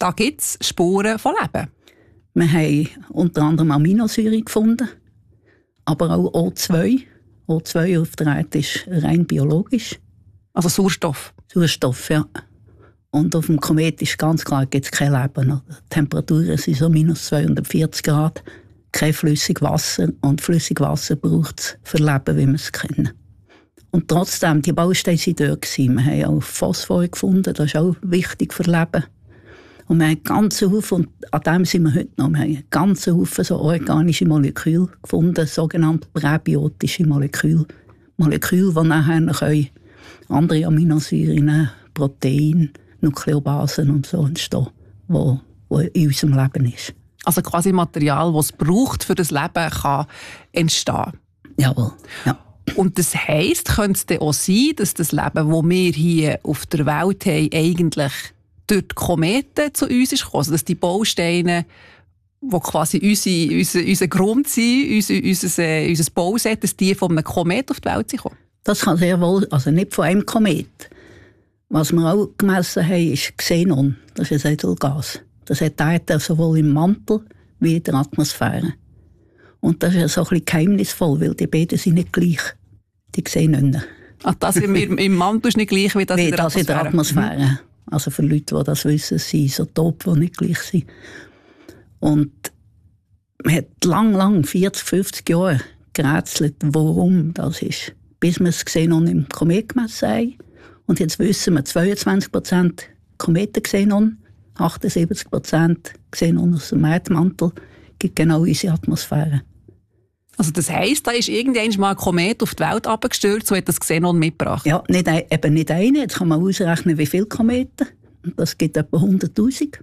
da gibt es Spuren von Leben. Wir haben unter anderem Aminosäuren gefunden, aber auch O2. O2 auf der Erde ist rein biologisch. Also Sauerstoff? Sauerstoff, ja. Und auf dem Komet ist ganz klar, gibt es kein Leben. Die Temperaturen sind so minus 240 Grad, kein Flüssigwasser. Und Flüssigwasser braucht es für Leben, wie wir es kennen. Und trotzdem, die Bausteine waren dort. Wir haben auch Phosphor gefunden, das ist auch wichtig für Leben. Und wir haben einen ganzen Haufen, und an dem sind wir heute noch, wir haben einen ganzen Haufen so organische Moleküle gefunden, sogenannte präbiotische Moleküle. Moleküle, die nachher andere Aminosäuren, Proteine, Nukleobasen und so entstehen, wo in unserem Leben ist. Also quasi Material, das es braucht, für das Leben kann entstehen. Jawohl, ja. Und das heisst, könnte es dann auch sein, dass das Leben, das wir hier auf der Welt haben, eigentlich durch die Kometen zu uns ist gekommen? Also dass die Bausteine, die quasi unser Grund sind, unser Bauset, dass die von einem Komet auf die Welt sind gekommen? Das kann sehr wohl, also nicht von einem Komet. Was wir auch gemessen haben, ist Xenon. Das ist ein Edelgas. Das hat die Erde sowohl im Mantel wie in der Atmosphäre. Und das ist ja so ein bisschen geheimnisvoll, weil die beiden sind nicht gleich. Die Xenon. Ach, das im Mantel ist nicht gleich wie das in der Atmosphäre? Also für Leute, die das wissen, sind Isotope, die nicht gleich sind. Und man hat lang, 40, 50 Jahre gerätselt, warum das ist. Bis wir das Xenon im Komet gemessen haben. Und jetzt wissen wir, 22% Kometenxenon, 78% Xenon aus dem Erdmantel, gibt genau unsere Atmosphäre. Also das heisst, da ist irgendwann mal ein Komet auf die Welt abgestürzt und hat das Xenon mitgebracht? Ja, eben nicht eine. Jetzt kann man ausrechnen, wie viele Kometen. Und das gibt etwa 100'000.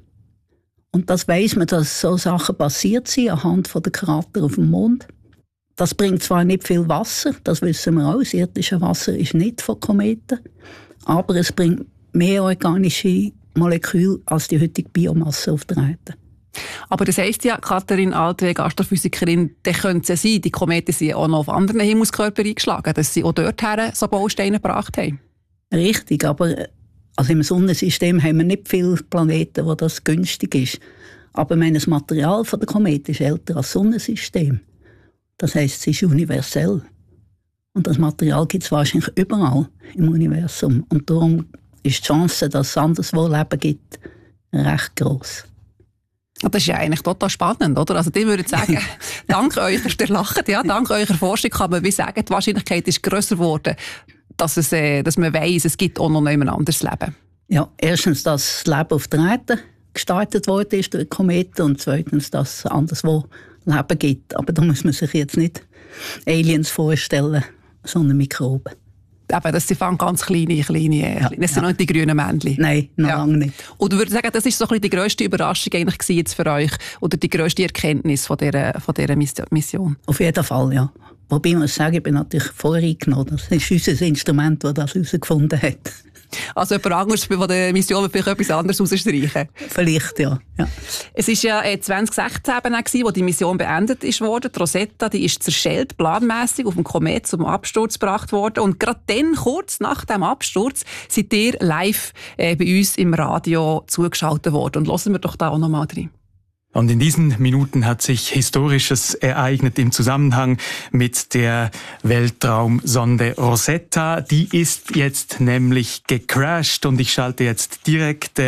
Und das weiss man, dass so Sachen passiert sind anhand der Krater auf dem Mond. Das bringt zwar nicht viel Wasser, das wissen wir auch. Das irdische Wasser ist nicht von Kometen. Aber es bringt mehr organische Moleküle als die heutige Biomasse auf der Erde. Aber das heisst ja, Katharin Altweg, Astrophysikerin, dann könnte es sein, die Kometen sind auch noch auf anderen Himmelskörper eingeschlagen, dass sie auch dorthin so Bausteine gebracht haben. Richtig, aber also im Sonnensystem haben wir nicht viele Planeten, wo das günstig ist. Aber das Material der Kometen ist älter als das Sonnensystem. Das heisst, es ist universell. Und das Material gibt es wahrscheinlich überall im Universum. Und darum ist die Chance, dass es anderswo Leben gibt, recht gross. Das ist ja eigentlich total spannend, oder? Also die würden sagen, dank eurer Lachen, ja, dank eurer Forschung kann man wie sagen, die Wahrscheinlichkeit ist grösser geworden, dass man weiss, es gibt auch noch jemand anderes Leben. Ja, erstens, dass das Leben auf der Erde gestartet worden ist durch Kometen und zweitens, dass es anderswo Leben gibt. Aber da muss man sich jetzt nicht Aliens vorstellen, sondern Mikroben. Eben, das sind ganz kleine. Das sind noch nicht die grünen Männchen. Nein, noch lange nicht. Und ich würde sagen, das ist so ein bisschen die grösste Überraschung eigentlich jetzt für euch oder die grösste Erkenntnis von dieser Mission? Auf jeden Fall, ja. Wobei ich muss sagen, ich bin natürlich voreingenommen. Das ist unser Instrument, das das herausgefunden hat. Also jemand anderes von der Mission wird vielleicht etwas anderes rausstreichen? Vielleicht, ja. Es war ja 2016 wo die Mission beendet wurde. Die Rosetta, die ist zerschellt, planmässig auf dem Komet zum Absturz gebracht worden. Und gerade dann, kurz nach dem Absturz, seid ihr live bei uns im Radio zugeschaltet worden. Und hören wir doch da auch noch mal rein. Und in diesen Minuten hat sich Historisches ereignet im Zusammenhang mit der Weltraumsonde Rosetta. Die ist jetzt nämlich gecrashed und ich schalte jetzt direkt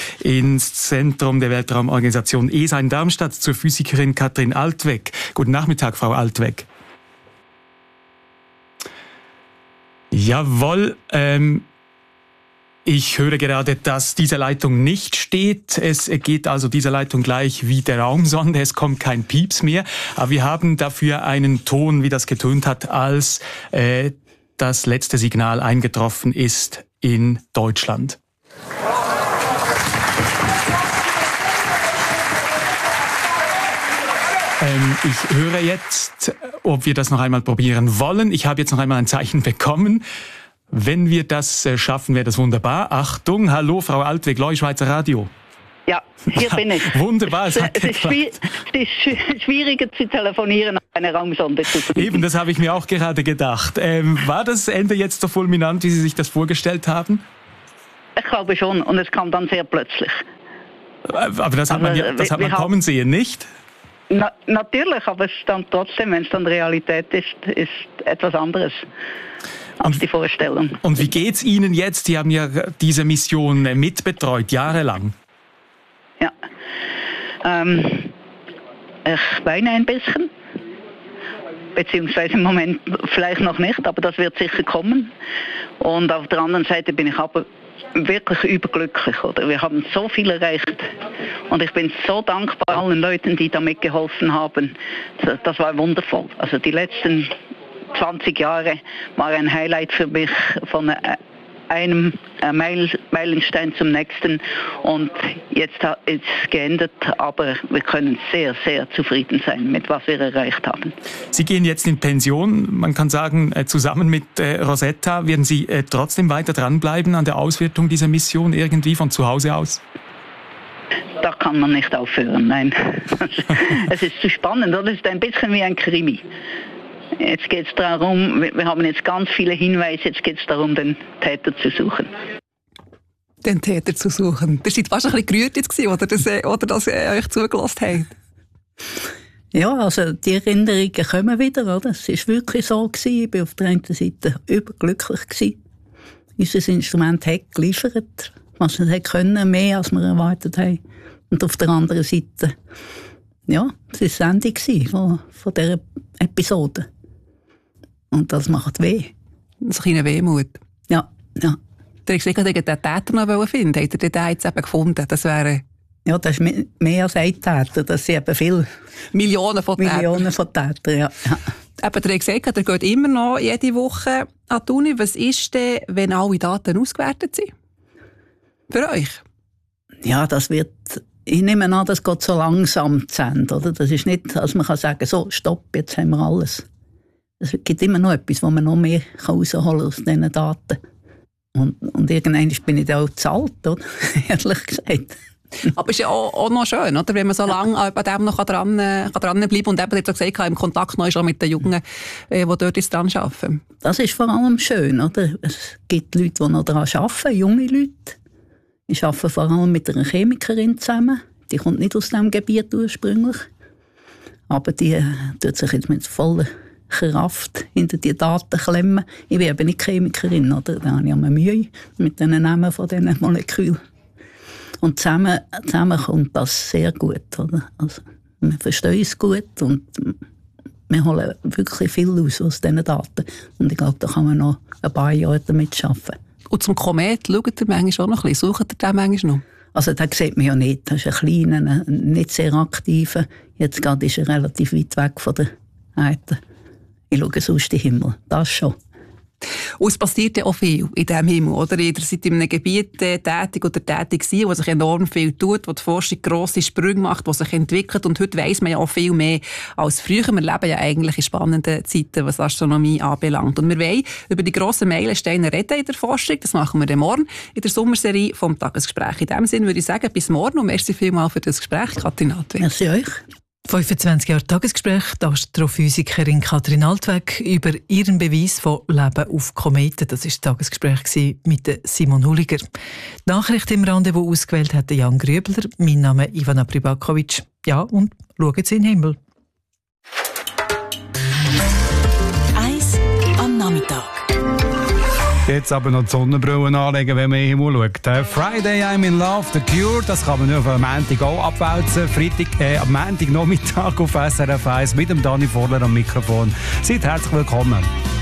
ins Zentrum der Weltraumorganisation ESA in Darmstadt zur Physikerin Katharin Altweg. Guten Nachmittag, Frau Altweg. Jawohl, ich höre gerade, dass diese Leitung nicht steht. Es geht also diese Leitung gleich wie der Raumsonde. Es kommt kein Pieps mehr. Aber wir haben dafür einen Ton, wie das getönt hat, als das letzte Signal eingetroffen ist in Deutschland. Ich höre jetzt, ob wir das noch einmal probieren wollen. Ich habe jetzt noch einmal ein Zeichen bekommen. Wenn wir das schaffen, wäre das wunderbar. Achtung, hallo, Frau Altweg, Schweizer Radio. Ja, hier bin ich. Wunderbar, es ist schwieriger zu telefonieren als eine Raumsonde zu fliegen. Eben, das habe ich mir auch gerade gedacht. War das Ende jetzt so fulminant, wie Sie sich das vorgestellt haben? Ich glaube schon, und es kam dann sehr plötzlich. Aber das hat man kommen sehen, nicht? Natürlich, aber es dann trotzdem, wenn es dann Realität ist etwas anderes als die Vorstellung. Und wie geht's Ihnen jetzt? Sie haben ja diese Mission mitbetreut, jahrelang. Ja. Ich weine ein bisschen. Beziehungsweise im Moment vielleicht noch nicht, aber das wird sicher kommen. Und auf der anderen Seite bin ich aber wirklich überglücklich. Oder? Wir haben so viel erreicht. Und ich bin so dankbar allen Leuten, die da mitgeholfen haben. Das war wundervoll. Also die letzten 20 Jahre war ein Highlight für mich, von einem Meilenstein zum nächsten. Und jetzt ist es geändert, aber wir können sehr, sehr zufrieden sein mit was wir erreicht haben. Sie gehen jetzt in Pension. Man kann sagen, zusammen mit Rosetta werden Sie trotzdem weiter dranbleiben an der Auswertung dieser Mission irgendwie von zu Hause aus? Da kann man nicht aufhören, nein. Es ist zu spannend, oder? Es ist ein bisschen wie ein Krimi. Jetzt geht es darum, wir haben jetzt ganz viele Hinweise, jetzt geht es darum, den Täter zu suchen. Den Täter zu suchen. Ihr seid fast ein bisschen gerührt jetzt gewesen, oder dass ihr euch zugelassen habt. Ja, also die Erinnerungen kommen wieder, oder? Es war wirklich so gewesen. Ich war auf der einen Seite überglücklich gewesen. Unser Instrument hat geliefert, was es hätte können, mehr als wir erwartet haben. Und auf der anderen Seite, ja, es war das Ende von dieser Episode. Und das macht weh. Das ist ein kleiner Wehmut. Ja. Der hat gesagt, den Täter noch finden. Habt ihr den jetzt eben gefunden? Das wäre... Ja, das ist mehr als ein Täter. Das sind eben viele. Millionen von Tätern, ja. Eben, der hat gesagt, er geht immer noch jede Woche an die Uni. Was ist denn, wenn alle Daten ausgewertet sind? Für euch? Ja, das wird... Ich nehme an, das geht so langsam zu Ende, oder? Das ist nicht, dass man sagen kann, so, stopp, jetzt haben wir alles. Es gibt immer noch etwas, wo man noch mehr rausholen kann aus diesen Daten. Und irgendwann bin ich dann auch zu alt, oder? Ehrlich gesagt. Aber es ist ja auch noch schön, oder? Wenn man so lange an dem noch dran bleiben und eben, jetzt gesagt, im Kontakt noch ist auch mit den Jungen, die dort jetzt dran arbeiten. Das ist vor allem schön, oder? Es gibt Leute, die noch daran arbeiten, junge Leute. Ich arbeite vor allem mit einer Chemikerin zusammen. Die kommt nicht aus diesem Gebiet ursprünglich. Aber die tut sich jetzt mit voller Kraft hinter die Daten klemmen. Ich bin eben nicht Chemikerin, oder? Da habe ich immer Mühe mit den Namen von diesen Molekülen. Und zusammen kommt das sehr gut, oder? Also, wir verstehen es gut und wir holen wirklich viel aus diesen Daten. Und ich glaube, da kann man noch ein paar Jahre damit arbeiten. Und zum Komet schaut ihr manchmal auch noch ein bisschen? Sucht ihr den manchmal noch? Also den sieht man ja nicht. Das ist ein kleiner, nicht sehr aktiver. Jetzt gerade ist er relativ weit weg von der Erde. Ich schaue sonst den Himmel. Das schon. Und es passiert ja auch viel in diesem Himmel, oder? Ihr seid in einem Gebiet tätig oder tätig gewesen, wo sich enorm viel tut, wo die Forschung grosse Sprünge macht, wo sich entwickelt. Und heute weiss man ja auch viel mehr als früher. Wir leben ja eigentlich in spannenden Zeiten, was Astronomie anbelangt. Und wir wollen über die grossen Meilensteine reden in der Forschung. Das machen wir dann morgen in der Sommerserie vom Tagesgespräch. In diesem Sinne würde ich sagen, bis morgen und merci vielmals für das Gespräch, Katrin Altweg. Merci euch. 25 Jahre Tagesgespräch, die Astrophysikerin Katrin Altweg über ihren Beweis von Leben auf Kometen. Das war das Tagesgespräch mit Simon Huliger. Die Nachricht im Rendezvous ausgewählt hat Jan Grübler. Mein Name ist Ivana Pribakovic. Ja, und schauen Sie in den Himmel. 1 am Nachmittag. Jetzt aber noch die Sonnenbrille anlegen, wenn man in den Himmel schaut. Friday I'm in Love, The Cure, das kann man nur am Montag auch abwälzen. Am Montagnachmittag auf SRF 1 mit dem Dani Vorler am Mikrofon. Seid herzlich willkommen.